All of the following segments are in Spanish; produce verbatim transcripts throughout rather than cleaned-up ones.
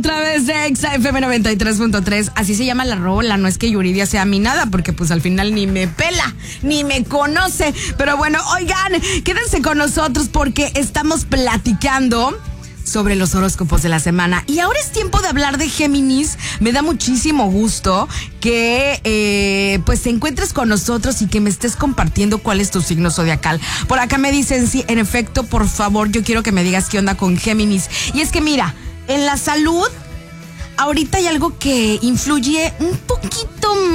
través de Exa F M noventa y tres punto tres. Así se llama la rola. No es que Yuridia sea mi nada, porque pues al final ni me pela, ni me conoce. Pero bueno, oigan, quédense con nosotros porque estamos platicando sobre los horóscopos de la semana. Y ahora es tiempo de hablar de Géminis. Me da muchísimo gusto que eh, pues te encuentres con nosotros y que me estés compartiendo cuál es tu signo zodiacal. Por acá me dicen, sí, en efecto, por favor, yo quiero que me digas qué onda con Géminis. Y es que mira, en la salud, ahorita hay algo que influye un poquito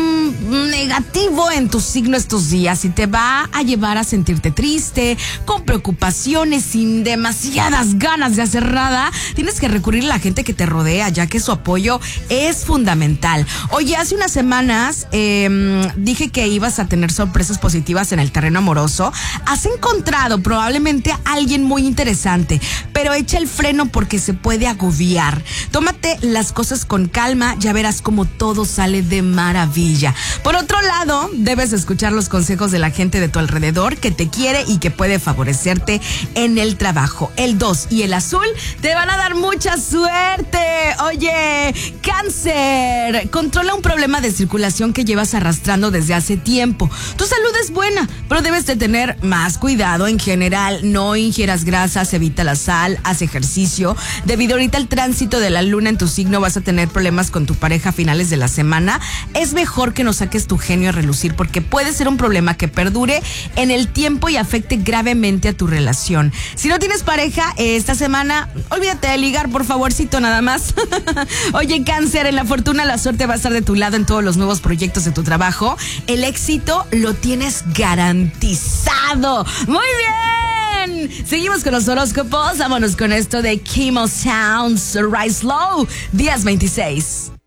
negativo en tu signo estos días y te va a llevar a sentirte triste, con preocupaciones, sin demasiadas ganas de hacer nada. Tienes que recurrir a la gente que te rodea, ya que su apoyo es fundamental. Oye, hace unas semanas eh, dije que ibas a tener sorpresas positivas en el terreno amoroso. Has encontrado probablemente a alguien muy interesante, pero echa el freno porque se puede agobiar. Tómate las cosas con calma, ya verás cómo todo sale de maravilla. Por otro lado, debes escuchar los consejos de la gente de tu alrededor que te quiere y que puede favorecerte en el trabajo. El dos y el azul te van a dar mucha suerte. Oye, Cáncer, controla un problema de circulación que llevas arrastrando desde hace tiempo. Tu salud es buena, pero debes de tener más cuidado en general. No ingieras grasas, evita la sal, haz ejercicio. Debido ahorita al tránsito de la luna en tu signo, vas a tener problemas con tu pareja a finales de la semana. Es mejor que no saques tu genio a relucir porque puede ser un problema que perdure en el tiempo y afecte gravemente a tu relación. Si no tienes pareja esta semana, olvídate de ligar, por favorcito, nada más. Oye, Cáncer, en la fortuna la suerte va a estar de tu lado en todos los nuevos proyectos de tu trabajo. El éxito lo tienes garantizado. ¡Muy bien! Seguimos con los horóscopos. Vámonos con esto de Chemo Sounds, Rise Low, días veintiséis.